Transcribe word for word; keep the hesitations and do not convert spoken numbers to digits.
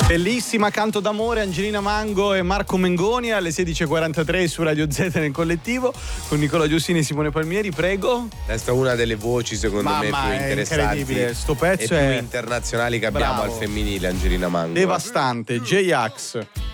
Bellissima, Canto d'amore, Angelina Mango e Marco Mengoni alle sedici e quarantatré su Radio Z nel collettivo con Nicola Giussini e Simone Palmieri, prego. Questa è una delle voci secondo Mamma, me più è interessanti incredibile, sto pezzo e è più internazionali che abbiamo bravo. al femminile, Angelina Mango. Devastante, J-Ax.